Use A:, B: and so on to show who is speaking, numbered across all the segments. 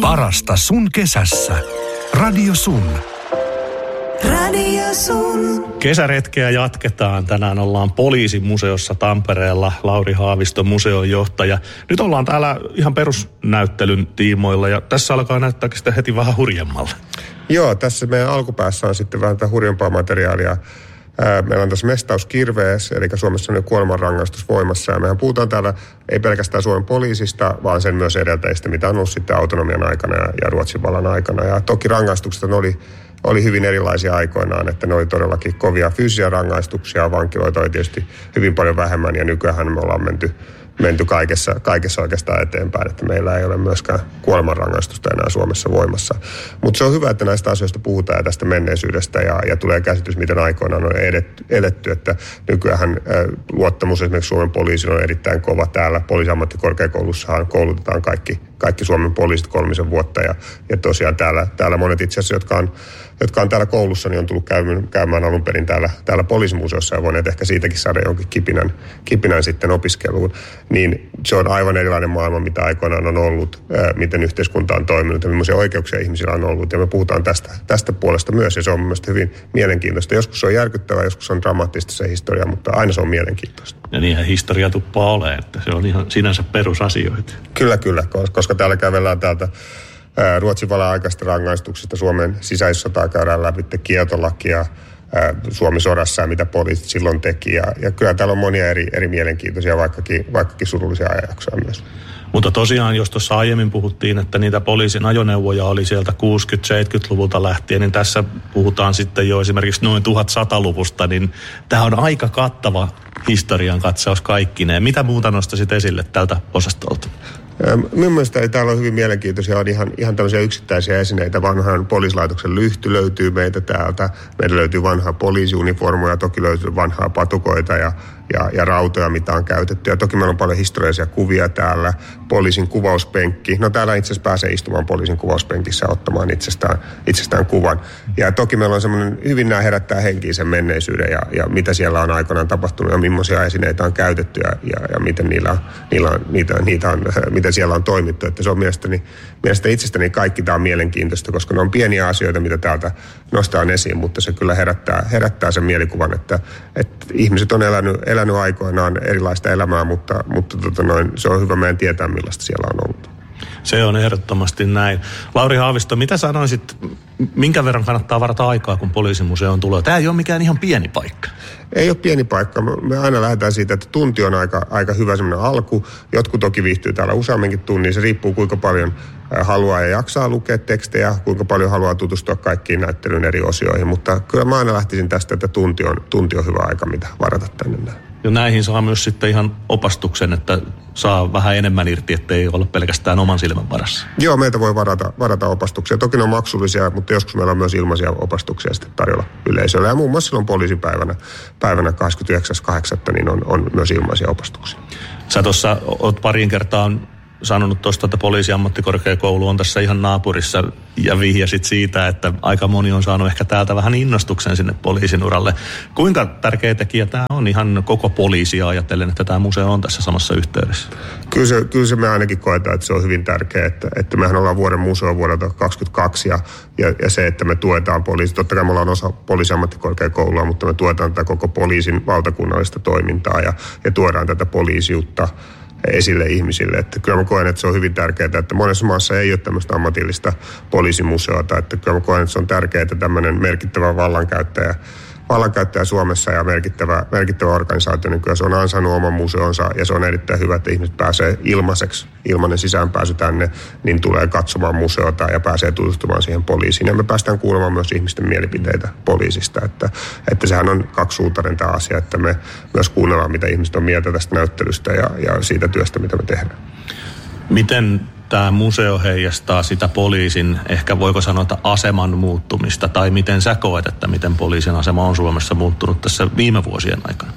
A: Parasta sun kesässä. Radio Sun.
B: Radio Sun.
C: Kesäretkeä jatketaan. Tänään ollaan Poliisimuseossa Tampereella. Lauri Haavisto, museon johtaja. Nyt ollaan täällä ihan perusnäyttelyn tiimoilla ja tässä alkaa näyttääkin sitä heti vähän hurjemmalle.
D: Joo, tässä meidän alkupäässä on sitten vähän hurjempaa materiaalia. Meillä on tässä mestaus kirvees, eli Suomessa on kuolemanrangaistus voimassa. Ja mehän puhutaan täällä ei pelkästään Suomen poliisista, vaan sen myös edeltäjistä, mitä on ollut sitten autonomian aikana ja Ruotsin vallan aikana. Ja toki rangaistukset oli hyvin erilaisia aikoinaan, että ne oli todellakin kovia fyysisiä rangaistuksia. Vankiloita oli tietysti hyvin paljon vähemmän ja nykyään me ollaan menty kaikessa oikeastaan eteenpäin, että meillä ei ole myöskään kuolemanrangaistusta enää Suomessa voimassa. Mutta se on hyvä, että näistä asioista puhutaan ja tästä menneisyydestä ja tulee käsitys, miten aikoinaan on eletty, että nykyään luottamus esimerkiksi Suomen poliisiin on erittäin kova täällä. Poliisiammattikorkeakoulussahan koulutetaan kaikki Suomen poliisit 3 vuotta ja tosiaan täällä monet itse asiassa, jotka on täällä koulussa, niin on tullut käymään alun perin täällä Poliisimuseossa ja voineet ehkä siitäkin saada jonkin kipinän sitten opiskeluun. Niin se on aivan erilainen maailma, mitä aikoinaan on ollut, miten yhteiskunta on toiminut ja millaisia oikeuksia ihmisillä on ollut. Ja me puhutaan tästä puolesta myös ja se on mielestäni hyvin mielenkiintoista. Joskus se on järkyttävää, joskus on dramaattista se historia, mutta aina se on mielenkiintoista.
C: Ja niinhän historia tuppaa olemaan, että se on ihan sinänsä perusasioita.
D: Kyllä, koska täällä kävellään täältä Ruotsin vallan aikaisesta rangaistuksesta Suomen sisällissotaa käydään läpi kieltolakia Suomi-sodassa ja mitä poliisit silloin teki. Ja kyllä täällä on monia eri mielenkiintoisia, vaikkakin surullisia ajanjaksoja myös.
C: Mutta tosiaan, jos tuossa aiemmin puhuttiin, että niitä poliisin ajoneuvoja oli sieltä 60-70-luvulta lähtien, niin tässä puhutaan sitten jo esimerkiksi noin 1100-luvusta, niin tämä on aika kattava historian katsaus kaikkineen. Mitä muuta nostaisit esille tältä osastolta?
D: Minun mielestä täällä on hyvin mielenkiintoisia, on ihan tämmöisiä yksittäisiä esineitä. Vanhan poliisilaitoksen lyhty löytyy meitä täältä. Meillä löytyy vanhaa poliisiuniformuja, toki löytyy vanhaa patukoita ja rautoja, mitä on käytetty. Ja toki meillä on paljon historiallisia kuvia täällä. Poliisin kuvauspenkki. No täällä itse asiassa pääsee istumaan poliisin kuvauspenkissä ottamaan itsestään kuvan. Ja toki meillä on semmoinen, hyvin nämä herättää henkiä sen menneisyyden ja mitä siellä on aikanaan tapahtunut ja millaisia esineitä on käytetty ja miten miten siellä on toimittu. Että se on mielestäni itsestäni kaikki tämä on mielenkiintoista, koska ne on pieniä asioita, mitä täältä nostaa esiin, mutta se kyllä herättää sen mielikuvan, että ihmiset on elänyt aikoinaan erilaista elämää, mutta se on hyvä meidän tietää, millaista siellä on ollut.
C: Se on ehdottomasti näin. Lauri Haavisto, mitä sanoisit, minkä verran kannattaa varata aikaa, kun Poliisimuseoon tulee? Tämä ei ole mikään ihan pieni paikka.
D: Ei ole pieni paikka. Me aina lähdetään siitä, että tunti on aika hyvä semmoinen alku. Jotkut toki viihtyy täällä useamminkin tunnin. Se riippuu, kuinka paljon haluaa ja jaksaa lukea tekstejä, kuinka paljon haluaa tutustua kaikkiin näyttelyn eri osioihin. Mutta kyllä mä aina lähtisin tästä, että tunti on hyvä aika, mitä varata tänne näin.
C: Ja näihin saa myös sitten ihan opastuksen, että saa vähän enemmän irti, ettei olla pelkästään oman silmän varassa.
D: Joo, meitä voi varata opastuksia. Toki ne on maksullisia, mutta joskus meillä on myös ilmaisia opastuksia sitten tarjolla yleisölle. Ja muun muassa silloin poliisipäivänä 29.8. niin on myös ilmaisia opastuksia.
C: Sä tuossa oot parin kertaan sanonut tuosta, että Poliisiammattikorkeakoulu on tässä ihan naapurissa ja vihjasit siitä, että aika moni on saanut ehkä täältä vähän innostuksen sinne poliisin uralle. Kuinka tärkeä tekijä tämä on ihan koko poliisia ajatellen, että tämä museo on tässä samassa yhteydessä?
D: Kyllä se me ainakin koetaan, että se on hyvin tärkeää, että mehän ollaan vuoden museo vuodelta 2022 ja se, että me tuetaan poliisia. Totta kai me ollaan osa Poliisiammattikorkeakoulua, mutta me tuetaan tätä koko poliisin valtakunnallista toimintaa ja tuodaan tätä poliisiutta esille ihmisille. Että kyllä mä koen, että se on hyvin tärkeää, että monessa maassa ei ole tämmöistä ammatillista poliisimuseota. Että kyllä mä koen, että se on tärkeää, että tämmöinen merkittävä vallankäyttäjä Suomessa ja merkittävä organisaatio, niin kyllä se on ansainnut oman museonsa ja se on erittäin hyvä, että ihmiset pääsee ilmainen sisäänpääsy tänne, niin tulee katsomaan museota ja pääsee tutustumaan siihen poliisiin. Ja me päästään kuulemaan myös ihmisten mielipiteitä poliisista, että sehän on kaksisuuntainen tämä asia, että me myös kuunnellaan, mitä ihmiset on mieltä tästä näyttelystä ja siitä työstä, mitä me tehdään.
C: Miten tämä museo heijastaa sitä poliisin, ehkä voiko sanoa, että aseman muuttumista, tai miten sä koet, että miten poliisin asema on Suomessa muuttunut tässä viime vuosien aikana?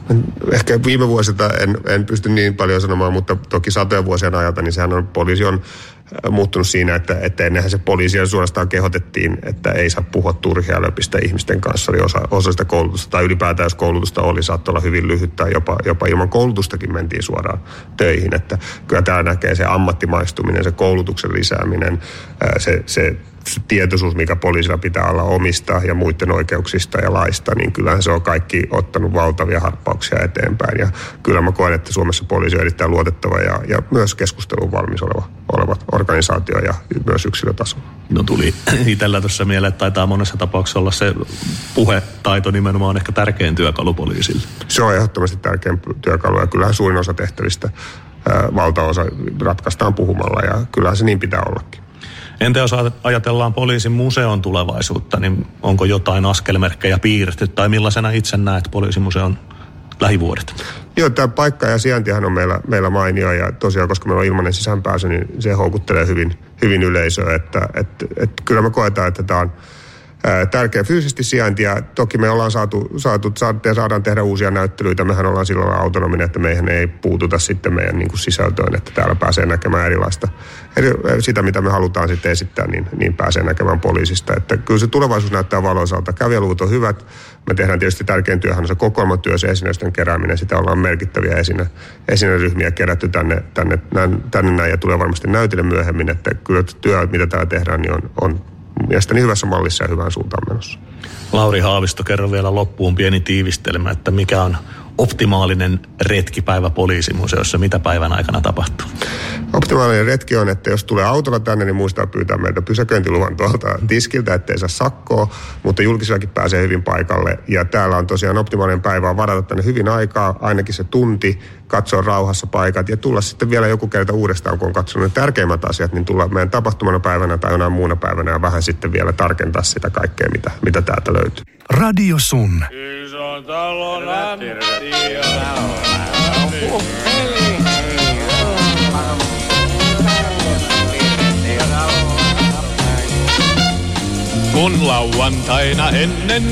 D: Ehkä viime vuosilta en pysty niin paljon sanomaan, mutta toki satoja vuosien ajalta, niin sehän poliisi on muuttunut siinä, että ennenhän se poliisia suorastaan kehotettiin, että ei saa puhua turhia löpistä ihmisten kanssa. Oli osa sitä koulutusta, tai ylipäätään jos koulutusta oli, saattoi olla hyvin lyhyt, tai jopa ilman koulutustakin mentiin suoraan töihin. Että kyllä tämä näkee se ammattimaistuminen, se koulutuksen lisääminen, se tietoisuus, mikä poliisilla pitää olla omista ja muiden oikeuksista ja laista, niin kyllähän se on kaikki ottanut valtavia harppauksia eteenpäin. Ja kyllä mä koen, että Suomessa poliisi on erittäin luotettava ja myös keskusteluun valmis oleva organisaatio ja myös yksilötasolla.
C: No tuli itsellä tuossa mieleen, että taitaa monessa tapauksessa olla se puhetaito nimenomaan ehkä tärkein työkalu poliisille. Se
D: on ehdottomasti tärkein työkalu ja kyllähän suurin osa tehtävistä, valtaosa ratkaistaan puhumalla ja kyllähän se niin pitää ollakin.
C: Entä jos ajatellaan poliisin museon tulevaisuutta, niin onko jotain askelmerkkejä piirretty tai millaisena itse näet poliisimuseon lähivuodet?
D: Joo, tämä paikka ja sijaintihan on meillä mainio ja tosiaan, koska meillä on ilmainen sisäänpääsy, niin se houkuttelee hyvin yleisöä. Että kyllä me koetaan, että tämä on tärkeä fyysisesti sijainti ja toki me ollaan saadaan tehdä uusia näyttelyitä. Mehän ollaan sillä lailla autonominen, että meihin ei puututa sitten meidän niin kuin sisältöön, että täällä pääsee näkemään erilaista. Sitä, mitä me halutaan sitten esittää, niin pääsee näkemään poliisista. Että kyllä se tulevaisuus näyttää valoisalta. Kävijäluvut on hyvät. Me tehdään tietysti tärkein työhän on se kokoelmatyö, se esineistön kerääminen. Sitä ollaan merkittäviä esineryhmiä kerätty tänne näin ja tulee varmasti näytille myöhemmin. Että kyllä työ, mitä täällä tehdään, niin on mielestäni hyvässä mallissa ja hyvään suuntaan menossa.
C: Lauri Haavisto, kerro vielä loppuun pieni tiivistelmä, että mikä on optimaalinen retkipäivä poliisimuseossa, mitä päivän aikana tapahtuu?
D: Optimaalinen retki on, että jos tulee autolla tänne, niin muistaa pyytää meiltä pysäköintiluvan tuolta tiskiltä, ettei saa sakkoa, mutta julkisellakin pääsee hyvin paikalle. Ja täällä on tosiaan optimaalinen päivä varata tänne hyvin aikaa, ainakin se tunti, katsoa rauhassa paikat ja tulla sitten vielä joku kerta uudestaan, kun on katsonut ne tärkeimmät asiat, niin tulla meidän tapahtumana päivänä tai jonain muuna päivänä ja vähän sitten vielä tarkentaa sitä kaikkea, mitä täältä löytyy.
A: Radio Sun.
B: Ison talon Antti kun lauantaina ennen